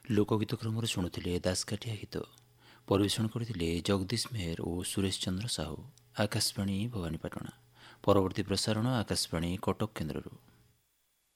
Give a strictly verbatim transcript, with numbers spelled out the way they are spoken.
ଲୋକଗୀତ କ୍ରମରେ ଶୁଣୁଥିଲେ ଦାସକାଠିଆ ଗୀତ। ପରିବେଷଣ କରିଥିଲେ ଜଗଦୀଶ ମେହେର ଓ ସୁରେଶ ଚନ୍ଦ୍ର ସାହୁ। ଆକାଶବାଣୀ ଭବାନୀପାଟଣା। ପରବର୍ତ୍ତୀ ପ୍ରସାରଣ ଆକାଶବାଣୀ କଟକ କେନ୍ଦ୍ରରୁ।